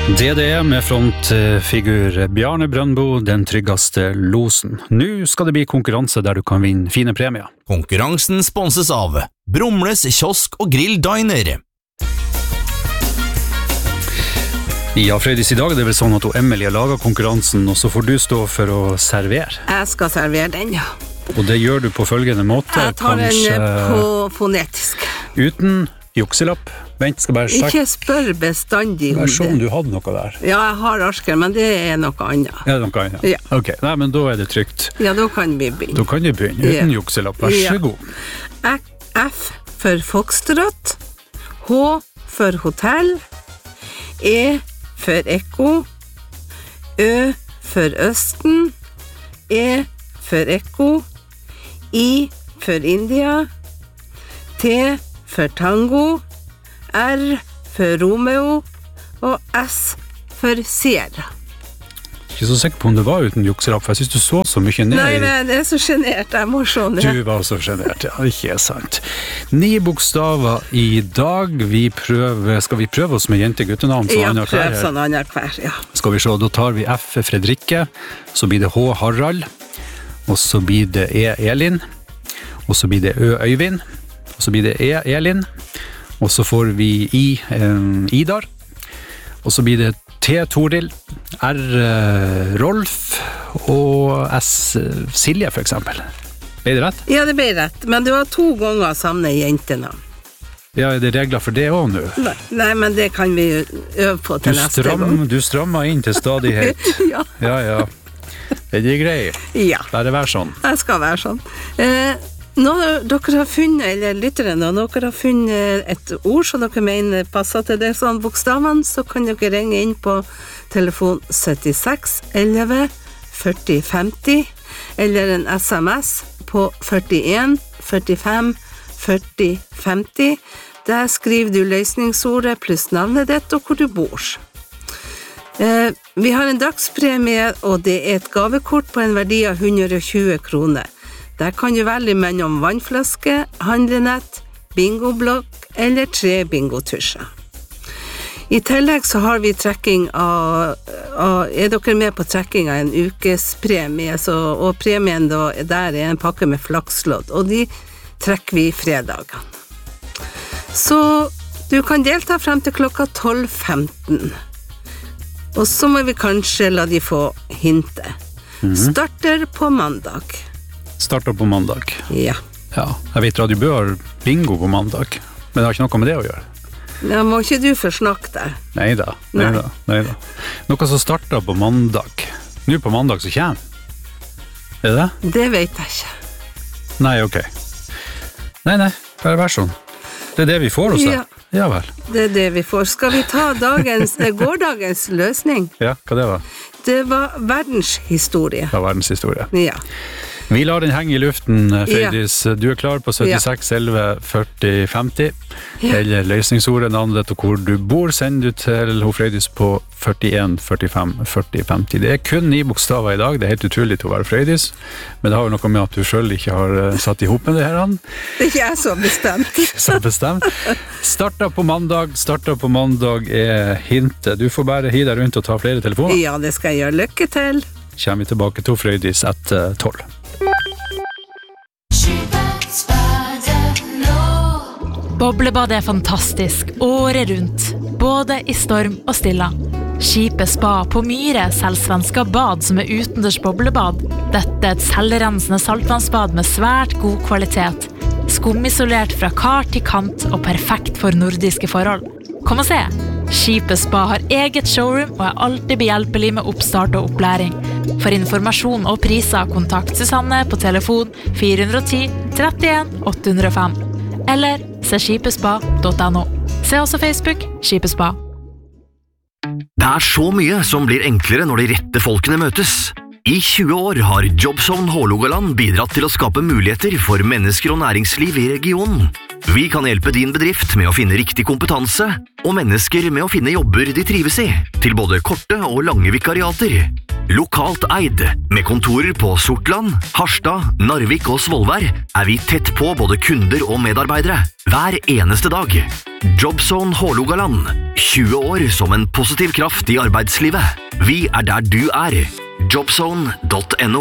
DDE med frontfigur Bjarne Brøndbo, den tryggeste losen. Nå skal det bli konkurranse der du kan vinne fine premier. Konkurransen sponses av Brumles kiosk og grill diner. Ja, Frøydis, i dag er det vel sånn at Emilie har laget konkurransen, og så får du stå for å servere. Jeg skal servere den, ja. Og det gjør du på følgende måte. Jeg tar den på fonetisk. Uten jukselapp. Vent, skal bare ikke spør bestandig om det. Vær sånn, du hadde noe der. Ja, jeg har arsker, men det er noe annet. Er det noe annet? Ja. Ok, nei, men da er det trygt. Ja, da kan vi begynne. Da kan vi begynne, uten jukselapp. Vær så god. F for Foxtrot, H for hotell, E for ekko, Ø for Østen, E for ekko, I for India, T for tango, R for Romeo og S for Sierra. Ikke så sikker på om det var uten jukselapp, for jeg synes du så mye ned. Nei, men det er så genert, jeg må se det. Du var så genert, ja, ikke sant. 9 bokstaver i dag. Skal vi prøve oss med jente-guttenavn som annen hver? Ja, prøv sånn annen hver, ja. Skal vi se, da tar vi F for Fredrikke, så blir det H Harald, og så blir det E Elin, og så blir det Ø Øyvind, og så blir det E Elin, og så får vi I Idar, og så blir det T Toril, R Rolf og S Silje for eksempel. Er det rett? Ja, det ble rett, men det var 2 ganger samme jentenavn. Ja, er det regler for det også nå? Nei, men det kan vi øve på til neste gang. Du strammer inn til stadighet. Ja. Ja. Er det greit? Ja. Bare vær sånn. Jeg skal være sånn. Når dere har funnet, eller lytterne, når dere har funnet et ord som dere mener passer til det sånn bokstavene, så kan dere ringe inn på telefon 76 11 40 50, eller en SMS på 41 45 40 50. Der skriver du løsningsordet pluss navnet ditt og hvor du bor. Vi har en dagspremie, og det er et gavekort på en verdi av 120 kroner. Der kan du velge mellom vannflaske, handlenett, bingoblokk eller 3 bingotusjer. I tillegg så har vi trekking er dere med på trekking av en ukespremie, og premien da, der er en pakke med flakslodd, og de trekker vi fredagene. Så du kan delta frem til klokka 12:15. Og så må vi kanskje la de få hintet. Starter på mandag. Starter på mandag. Ja. Ja, jeg vet Radio Bø har bingo på mandag, men det har ikke noe med det å gjøre. Ja, må ikke du forsnakke der? Neida. Noe som starter på mandag. Nå på mandag så kommer. Er det det? Det vet jeg ikke. Nei, ok. Nei, bare vær sånn. Det er det vi får hos deg. Ja vel. Det er det vi får. Skal vi ta gårdagens løsning? Ja, hva det var? Det var verdenshistorie. Ja, verdenshistorie. Ja. Vi lar den henge i luften, Frøydis. Ja. Du er klar på 76 11 40 50, eller løsningsordet, navnet ditt og hvor du bor, sender du til Frøydis på 41 45 40 50. Det er kun 9 bokstaver i dag, det er helt utrolig til å være Frøydis, men det har jo noe med at du selv ikke har satt i hopen det her. Det er ikke jeg så bestemt. Starter på mandag er hintet. Du får bare hi deg rundt og ta flere telefoner. Ja, det skal jeg gjøre. Lykke til. Kommer vi tilbake til Frøydis etter 12. Boblebad er fantastisk året rundt, både i storm og stilla. Skipet Spa på Myre selger svenska bad som er utendørs boblebad. Dette er et selvrensende saltvannsbad med svært god kvalitet. Skumisolert fra kar til kant og perfekt for nordiske forhold. Kom og se! Skipet Spa har eget showroom og er alltid behjelpelig med oppstart og opplæring. For informasjon og priser, kontakt Susanne på telefon 410 31 805. Eller se skipespa.no. Se også Facebook Skipespa. Det er så mye som blir enklere når de rette folkene møtes. I 20 år har Jobzone Hålogaland bidratt til å skape muligheter for mennesker og næringsliv i regionen. Vi kan hjelpe din bedrift med å finne riktig kompetanse, og mennesker med å finne jobber de trives i, til både korte og lange vikariater. Lokalt eid, med kontorer på Sortland, Harstad, Narvik og Svolvær, vi tett på både kunder og medarbeidere, hver eneste dag. Jobzone Hålogaland, 20 år som en positiv kraft i arbeidslivet. Vi der du Jobzone.no.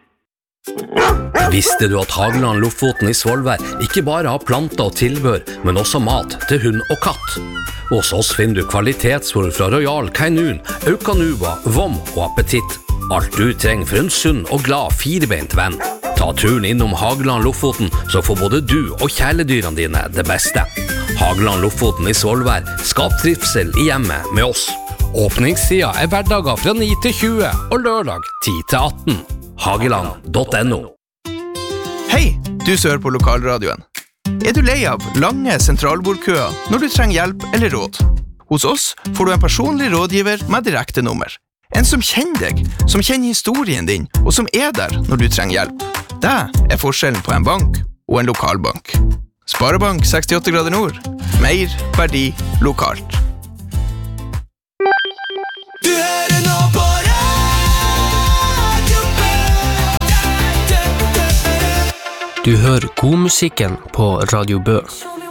Visste du at Hageland Lofoten i Svolvær ikke bare har planter og tilbør, men også mat til hund og katt? Hos oss finner du kvalitetsfôr fra Royal Canin, Aucanuba, Vom og Appetitt. Alt du trenger for en sunn og glad firebeint venn. Ta turen innom Hageland Lofoten, så får både du og kjæledyrene dine det beste. Hageland Lofoten i Svolvær, skap trivsel i hjemmet med oss. Åpningstida hverdager fra 9 til 20 og lørdag 10 til 18. Hageland.no. Hei, du som hører på lokalradioen. Du lei av lange sentralbordkøer når du trenger hjelp eller råd? Hos oss får du en personlig rådgiver med direkte nummer. En som kjenner deg, som kjenner historien din, og som der når du trenger hjelp. Det forskjellen på en bank og en lokalbank. Sparebank 68 grader nord. Mer verdi lokalt. Du hører nå på Du hører godmusikken på Radio Bø.